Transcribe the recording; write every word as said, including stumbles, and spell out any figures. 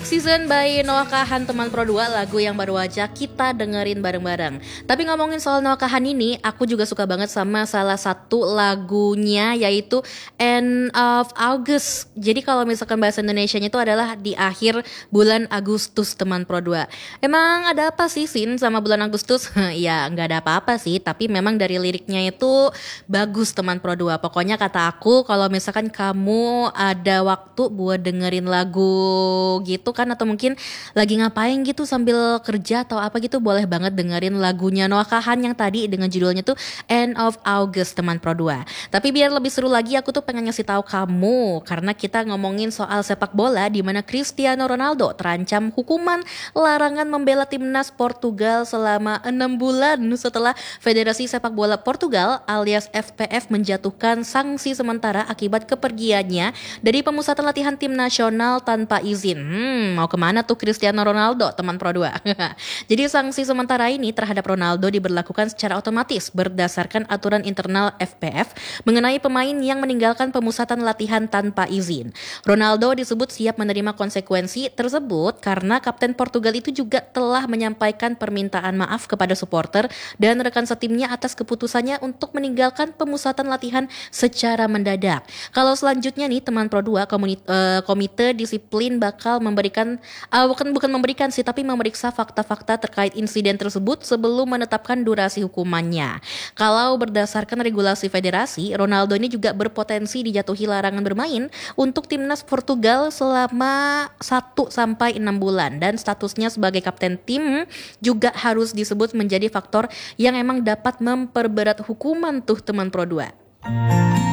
Season by Noah Kahan teman Pro dua, lagu yang baru aja kita dengerin bareng-bareng. Tapi ngomongin soal Noah Kahan ini, aku juga suka banget sama salah satu lagunya, yaitu End of August. Jadi kalau misalkan bahasa Indonesianya itu adalah di akhir bulan Agustus teman Pro dua. Emang ada apa sih Sin sama bulan Agustus? Ya nggak ada apa-apa sih, tapi memang dari liriknya itu bagus teman Pro dua. Pokoknya kata aku, kalau misalkan kamu ada waktu buat dengerin lagu gitu kan, atau mungkin lagi ngapain gitu sambil kerja atau apa gitu, boleh banget dengerin lagunya Noah Kahan yang tadi dengan judulnya tuh End of August teman Pro dua. Tapi biar lebih seru lagi, aku tuh pengen ngasih tahu kamu karena kita ngomongin soal sepak bola di mana Cristiano Ronaldo terancam hukuman larangan membela timnas Portugal selama enam bulan setelah Federasi Sepak Bola Portugal alias F P F menjatuhkan sanksi sementara akibat kepergiannya dari pemusatan latihan tim nasional tanpa izin. Hmm, mau kemana tuh Cristiano Ronaldo teman Pro dua? Jadi sanksi sementara ini terhadap Ronaldo diberlakukan secara otomatis berdasarkan aturan internal F P F mengenai pemain yang meninggalkan pemusatan latihan tanpa izin. Ronaldo disebut siap menerima konsekuensi tersebut karena kapten Portugal itu juga telah menyampaikan permintaan maaf kepada supporter dan rekan setimnya atas keputusannya untuk meninggalkan pemusatan latihan secara mendadak. Kalau selanjutnya nih teman Pro dua, komite, uh, komite disiplin bakal memberikan uh, bukan bukan memberikan sih tapi memeriksa fakta-fakta terkait insiden tersebut sebelum menetapkan durasi hukumannya. Kalau berdasarkan regulasi federasi, Ronaldo ini juga berpotensi dijatuhi larangan bermain untuk timnas Portugal selama satu sampai enam bulan dan statusnya sebagai kapten tim juga harus disebut menjadi faktor yang emang dapat memperberat hukuman tuh teman Pro dua.